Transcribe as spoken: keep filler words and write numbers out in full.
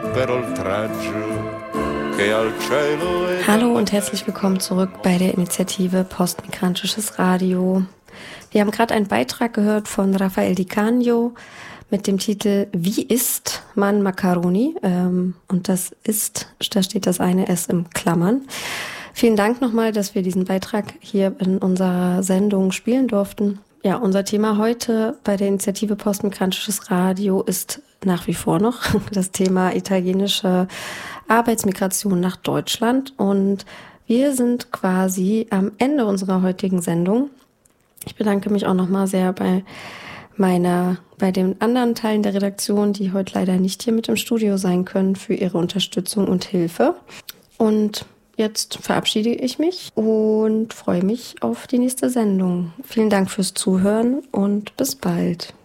per oltraggio che al cielo è... Hallo und herzlich willkommen zurück bei der Initiative Postmigrantisches Radio. Wir haben gerade einen Beitrag gehört von Rafael Di Canio mit dem Titel Wie isst man Macaroni? Ähm, und das ist, da steht das eine S im Klammern. Vielen Dank nochmal, dass wir diesen Beitrag hier in unserer Sendung spielen durften. Ja, unser Thema heute bei der Initiative Postmigrantisches Radio ist nach wie vor noch das Thema italienische Arbeitsmigration nach Deutschland. Und wir sind quasi am Ende unserer heutigen Sendung. Ich bedanke mich auch nochmal sehr bei meiner, bei den anderen Teilen der Redaktion, die heute leider nicht hier mit im Studio sein können, für ihre Unterstützung und Hilfe. Und jetzt verabschiede ich mich und freue mich auf die nächste Sendung. Vielen Dank fürs Zuhören und bis bald.